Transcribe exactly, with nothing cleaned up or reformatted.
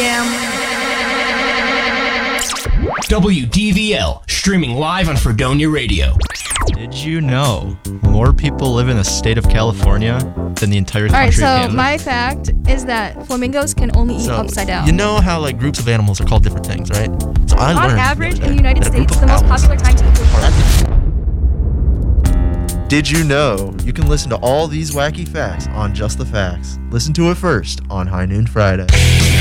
am. W D V L, streaming live on Fredonia Radio. Did you know more people live in the state of California than the entire country All right, of so Canada? my fact is that flamingos can only eat So, upside down. You know how like groups of animals are called different things, right? So I On learned average, the in other the day United that a group States, of the most owls popular time to eat. Did you know you can listen to all these wacky facts on Just the Facts? Listen to it first on High Noon Friday.